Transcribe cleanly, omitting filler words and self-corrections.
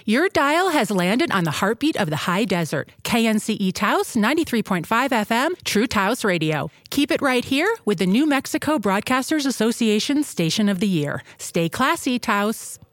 Your dial has landed on the heartbeat of the high desert. KNCE Taos, 93.5 FM, True Taos Radio. Keep it right here with the New Mexico Broadcasters Association Station of the Year. Stay classy, Taos.